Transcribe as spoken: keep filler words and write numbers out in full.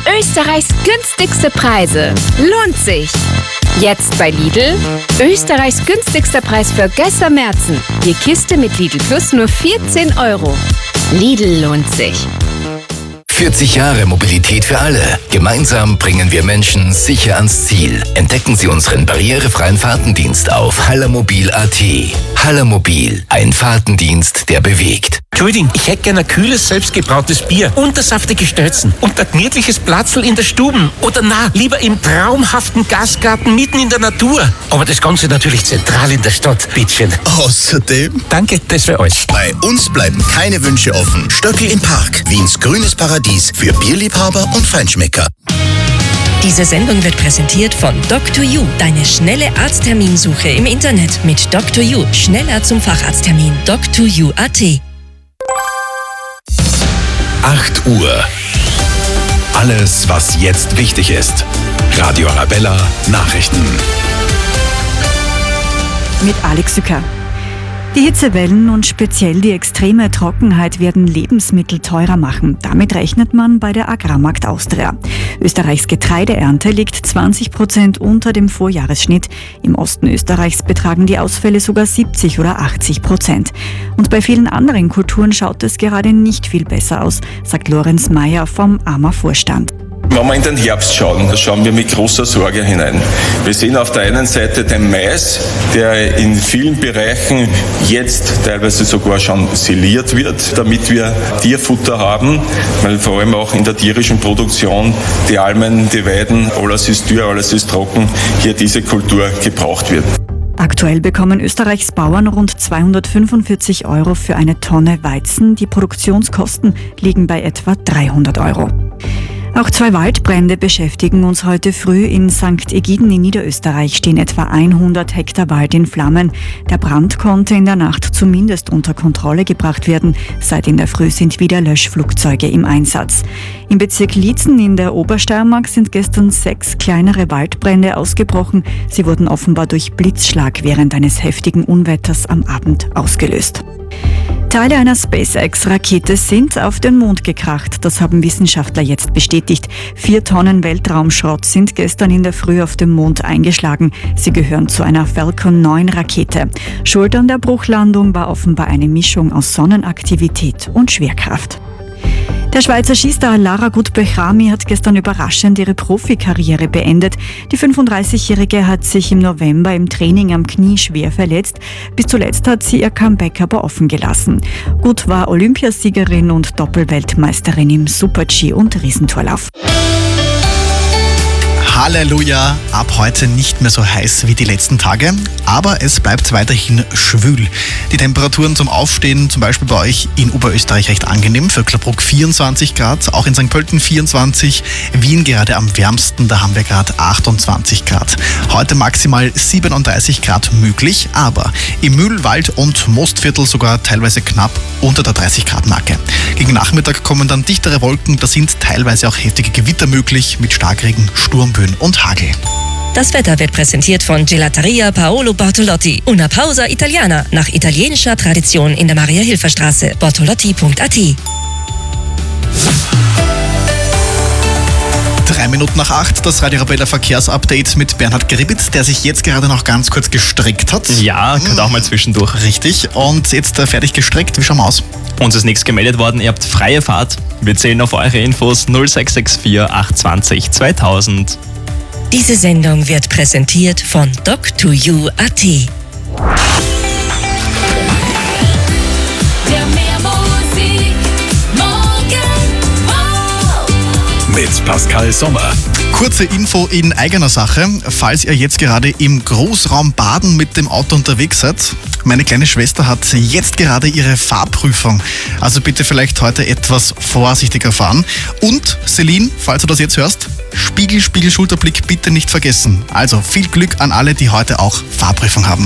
Österreichs günstigste Preise. Lohnt sich! Jetzt bei Lidl. Österreichs günstigster Preis für Gösser Märzen. Die Kiste mit Lidl Plus nur vierzehn Euro. Lidl lohnt sich. vierzig Jahre Mobilität für alle. Gemeinsam bringen wir Menschen sicher ans Ziel. Entdecken Sie unseren barrierefreien Fahrtendienst auf hallermobil punkt at. Hallermobil, ein Fahrtendienst, der bewegt. Entschuldigung, ich hätte gerne ein kühles, selbstgebrautes Bier, untersaftige Stelzen und ein gemütliches Platzl in der Stube. Oder na, lieber im traumhaften Gastgarten mitten in der Natur. Aber das Ganze natürlich zentral in der Stadt. Bitteschön. Außerdem... Danke, das wäre alles. Bei uns bleiben keine Wünsche offen. Stöckl im Park, Wiens grünes Paradies für Bierliebhaber und Feinschmecker. Diese Sendung wird präsentiert von Doctor You, deine schnelle Arztterminsuche im Internet. Mit Doctor You, schneller zum Facharzttermin. Doctor You punkt at. acht Uhr. Alles, was jetzt wichtig ist. Radio Arabella Nachrichten. Mit Alex Sücker. Die Hitzewellen und speziell die extreme Trockenheit werden Lebensmittel teurer machen. Damit rechnet man bei der Agrarmarkt Austria. Österreichs Getreideernte liegt zwanzig Prozent unter dem Vorjahresschnitt. Im Osten Österreichs betragen die Ausfälle sogar siebzig oder achtzig Prozent. Und bei vielen anderen Kulturen schaut es gerade nicht viel besser aus, sagt Lorenz Mayer vom A M A-Vorstand. Wenn wir in den Herbst schauen, da schauen wir mit großer Sorge hinein. Wir sehen auf der einen Seite den Mais, der in vielen Bereichen jetzt teilweise sogar schon siliert wird, damit wir Tierfutter haben, weil vor allem auch in der tierischen Produktion die Almen, die Weiden, alles ist dürr, alles ist trocken, hier diese Kultur gebraucht wird. Aktuell bekommen Österreichs Bauern rund zweihundertfünfundvierzig Euro für eine Tonne Weizen. Die Produktionskosten liegen bei etwa dreihundert Euro. Auch zwei Waldbrände beschäftigen uns heute früh. In Sankt Egiden in Niederösterreich stehen etwa hundert Hektar Wald in Flammen. Der Brand konnte in der Nacht zumindest unter Kontrolle gebracht werden. Seit in der Früh sind wieder Löschflugzeuge im Einsatz. Im Bezirk Liezen in der Obersteiermark sind gestern sechs kleinere Waldbrände ausgebrochen. Sie wurden offenbar durch Blitzschlag während eines heftigen Unwetters am Abend ausgelöst. Teile einer SpaceX-Rakete sind auf den Mond gekracht. Das haben Wissenschaftler jetzt bestätigt. Vier Tonnen Weltraumschrott sind gestern in der Früh auf dem Mond eingeschlagen. Sie gehören zu einer Falcon neun Rakete. Schuld an der Bruchlandung war offenbar eine Mischung aus Sonnenaktivität und Schwerkraft. Der Schweizer Skistar Lara Gut-Bechrami hat gestern überraschend ihre Profikarriere beendet. Die fünfunddreißigjährige hat sich im November im Training am Knie schwer verletzt. Bis zuletzt hat sie ihr Comeback aber offen gelassen. Gut war Olympiasiegerin und Doppelweltmeisterin im Super-G und Riesentorlauf. Halleluja, ab heute nicht mehr so heiß wie die letzten Tage, aber es bleibt weiterhin schwül. Die Temperaturen zum Aufstehen, zum Beispiel bei euch in Oberösterreich recht angenehm, Vöcklerbruck vierundzwanzig Grad, auch in Sankt Pölten vierundzwanzig, Wien gerade am wärmsten, da haben wir gerade achtundzwanzig Grad. Heute maximal siebenunddreißig Grad möglich, aber im Mühl-, Wald- und Mostviertel sogar teilweise knapp unter der dreißig Grad Marke. Gegen Nachmittag kommen dann dichtere Wolken, da sind teilweise auch heftige Gewitter möglich mit Starkregen, Sturmböen und Hagel. Das Wetter wird präsentiert von Gelateria Paolo Bortolotti. Una pausa italiana, nach italienischer Tradition in der Maria-Hilfer-Straße. bortolotti punkt at. Drei Minuten nach acht, das Radio Arabella Verkehrsupdate mit Bernhard Geribitz, der sich jetzt gerade noch ganz kurz gestreckt hat. Ja, gehört auch mal zwischendurch. Richtig, und jetzt äh, fertig gestreckt. Wie schauen wir aus? Uns ist nichts gemeldet worden, ihr habt freie Fahrt. Wir zählen auf eure Infos null sechs sechs vier acht zwei null zweitausend. Diese Sendung wird präsentiert von Doctor You punkt at. Mit Pascal Sommer. Kurze Info in eigener Sache, falls ihr jetzt gerade im Großraum Baden mit dem Auto unterwegs seid. Meine kleine Schwester hat jetzt gerade ihre Fahrprüfung, also bitte vielleicht heute etwas vorsichtiger fahren. Und Celine, falls du das jetzt hörst, Spiegel, Spiegel, Schulterblick bitte nicht vergessen. Also viel Glück an alle, die heute auch Fahrprüfung haben.